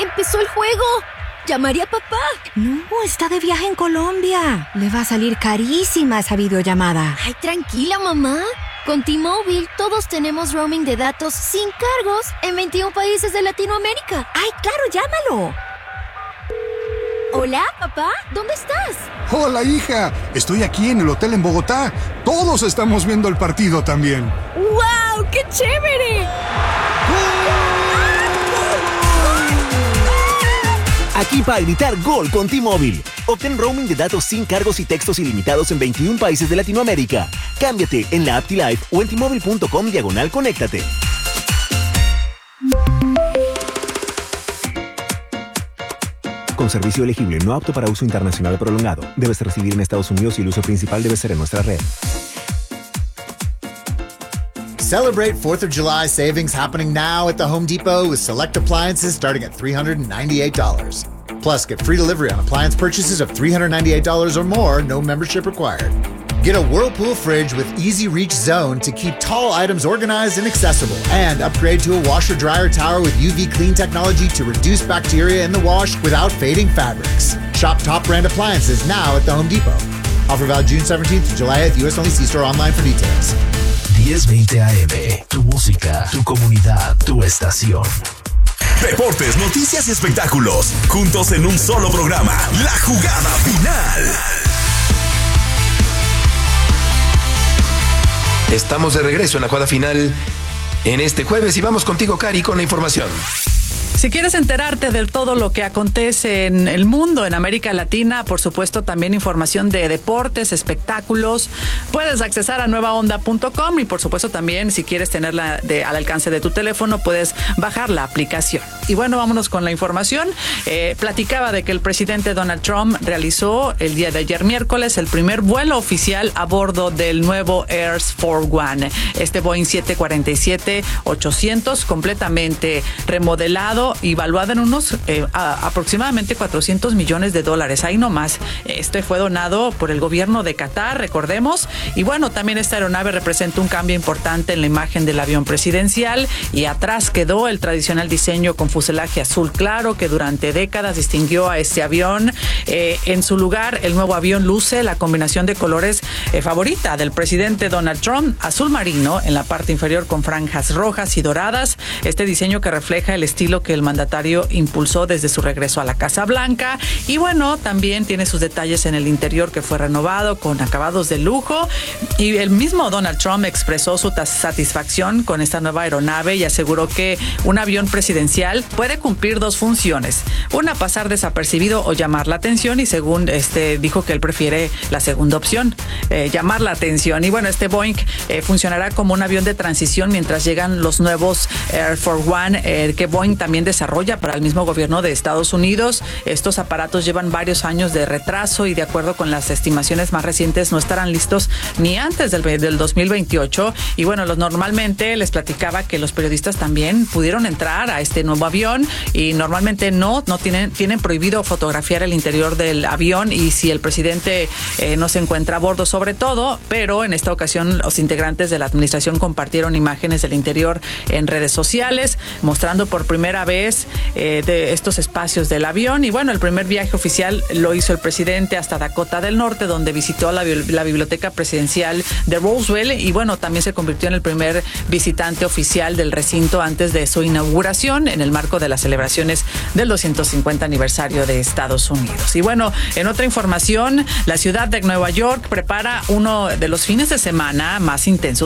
¡Empezó el juego! ¡Llamaré a papá! No, está de viaje en Colombia. Le va a salir carísima esa videollamada. Ay, tranquila, mamá. Con T-Mobile todos tenemos roaming de datos sin cargos en 21 países de Latinoamérica. ¡Ay, claro, llámalo! Hola, papá, ¿dónde estás? Hola, hija. Estoy aquí en el hotel en Bogotá. Todos estamos viendo el partido también. ¡Wow! ¡Qué chévere! Aquí para gritar gol con T-Mobile. Obtén roaming de datos sin cargos y textos ilimitados en 21 países de Latinoamérica. Cámbiate en la app T-Life o en T-Mobile.com/conéctate. Con servicio elegible, no apto para uso internacional prolongado. Debes residir en Estados Unidos y el uso principal debe ser en nuestra red. Celebrate 4th of July savings happening now at the Home Depot with select appliances starting at $398. Plus, get free delivery on appliance purchases of $398 or more, no membership required. Get a Whirlpool fridge with Easy Reach Zone to keep tall items organized and accessible. And upgrade to a washer-dryer tower with UV clean technology to reduce bacteria in the wash without fading fabrics. Shop top brand appliances now at the Home Depot. Offer valid June 17th to July 8th. US only. See store online for details. 1020 AM, tu música, tu comunidad, tu estación. Deportes, noticias y espectáculos, juntos en un solo programa. La Jugada Final. Estamos de regreso en la Jugada Final en este jueves y vamos contigo, Cari, con la información. Si quieres enterarte de todo lo que acontece en el mundo, en América Latina, por supuesto también información de deportes, espectáculos, puedes accesar a nuevaonda.com y por supuesto también si quieres tenerla al alcance de tu teléfono puedes bajar la aplicación. Y bueno, vámonos con la información. Platicaba de que el presidente Donald Trump realizó el día de ayer miércoles el primer vuelo oficial a bordo del nuevo Air Force One, este Boeing 747-800 completamente remodelado y valuado en unos aproximadamente $400 millones. Ahí nomás. Este fue donado por el gobierno de Qatar, recordemos. Y bueno, también esta aeronave representa un cambio importante en la imagen del avión presidencial y atrás quedó el tradicional diseño con fuselaje azul claro que durante décadas distinguió a este avión. En su lugar, el nuevo avión luce la combinación de colores favorita del presidente Donald Trump, azul marino en la parte inferior con franjas rojas y doradas. Este diseño que refleja el estilo que el mandatario impulsó desde su regreso a la Casa Blanca. Y bueno, también tiene sus detalles en el interior que fue renovado con acabados de lujo. Y el mismo Donald Trump expresó su satisfacción con esta nueva aeronave y aseguró que un avión presidencial puede cumplir dos funciones. Una, pasar desapercibido o llamar la atención, y según dijo que él prefiere la segunda opción, llamar la atención. Y bueno, este Boeing funcionará como un avión de transición mientras llegan los nuevos Air Force One que Boeing también desarrolla para el mismo gobierno de Estados Unidos. Estos aparatos llevan varios años de retraso y de acuerdo con las estimaciones más recientes no estarán listos ni antes del 2028. Y bueno, normalmente les platicaba que los periodistas también pudieron entrar a este nuevo avión y normalmente no tienen prohibido fotografiar el interior del avión y si el presidente no se encuentra a bordo sobre todo, pero en esta ocasión los integrantes de la administración compartieron imágenes del interior en redes sociales mostrando por primera vez de estos espacios del avión. Y bueno, el primer viaje oficial lo hizo el presidente hasta Dakota del Norte, donde visitó la biblioteca presidencial de Roswell y bueno, también se convirtió en el primer visitante oficial del recinto antes de su inauguración en el marco de las celebraciones del 250 aniversario de Estados Unidos. Y bueno, en otra información, la ciudad de Nueva York prepara uno de los fines de semana más intensos